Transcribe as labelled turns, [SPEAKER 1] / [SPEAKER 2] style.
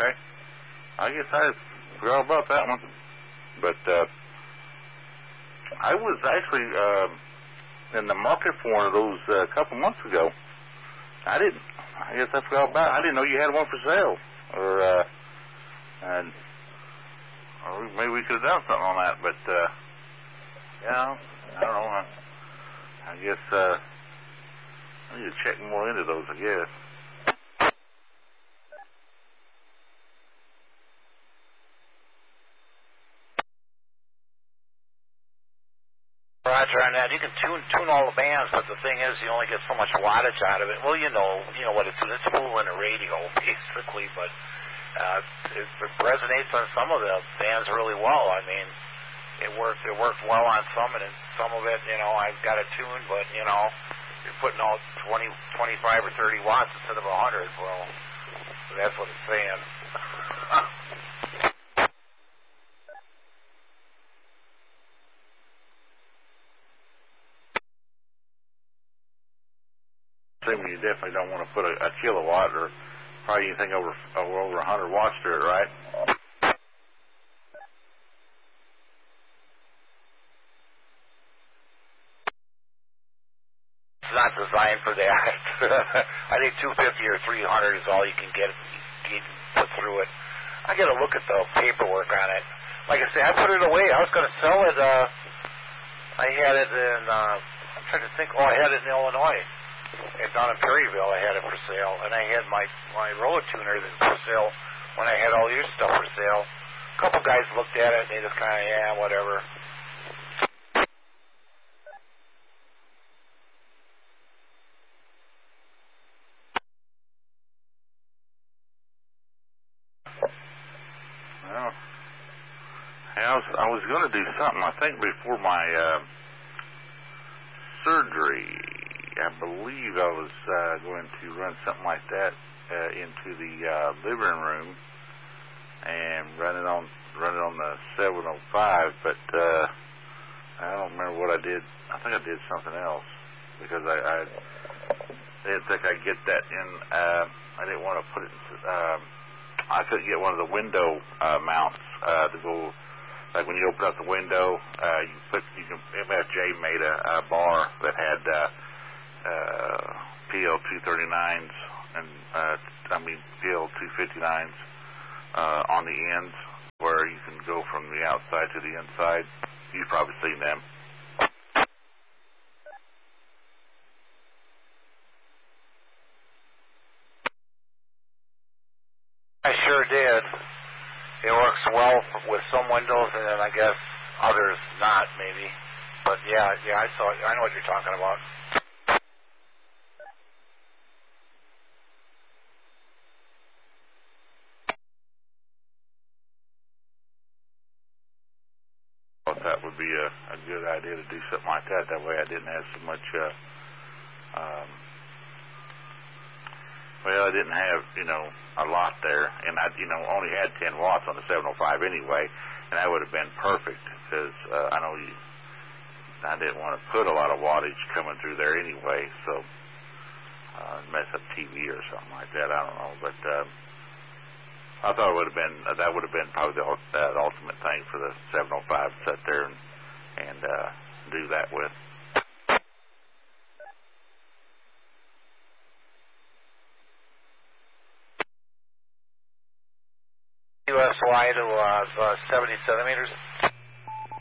[SPEAKER 1] Okay. I guess I forgot about that one. But I was actually in the market for one of those a couple months ago. I guess I forgot about it. I didn't know you had one for sale. Or maybe we could have done something on that. But, yeah, I don't know. I guess I need to check more into those, I guess.
[SPEAKER 2] Roger on that. You can tune all the bands, but the thing is, you only get so much wattage out of it. Well, you know what it's fooling a radio basically, but it resonates on some of the bands really well. I mean, it worked well on some, and some of it, I've got it tuned, but you're putting out 20, 25 or 30 watts instead of 100. Well, that's what it's saying.
[SPEAKER 1] You definitely don't want to put a kilowatt or probably anything over 100 watts to it, right?
[SPEAKER 2] It's not designed for that. I think 250 or 300 is all you can get put through it. I got to look at the paperwork on it. Like I say, I put it away. I was going to sell it. I had it in, I'm trying to think. I had it in Illinois. And down in Perryville, I had it for sale. And I had my roller tuner that was for sale when I had all your stuff for sale. A couple guys looked at it, and they just kind of, whatever.
[SPEAKER 1] Well, I was going to do something, I think, before my surgery. I believe I was going to run something like that into the living room and run it on the 705, but I don't remember what I did. I think I did something else because I didn't think I'd get that in. I didn't want to put it. I couldn't get one of the window mounts to go. Like when you open up the window, MFJ made a bar that had PL 239s and PL 259s on the ends where you can go from the outside to the inside. You've probably seen them.
[SPEAKER 2] I sure did. It works well with some windows, and then I guess others not, maybe. But yeah, I saw it. I know what you're talking about.
[SPEAKER 1] I thought that would be a good idea to do something like that. That way I didn't have so much, I didn't have, a lot there. And I, only had 10 watts on the 705 anyway. And that would have been perfect because I know I didn't want to put a lot of wattage coming through there anyway. So mess up TV or something like that. I don't know. But I thought that would have been probably the ultimate thing for the 705 to sit there and do that with.
[SPEAKER 2] USY to 70 centimeters.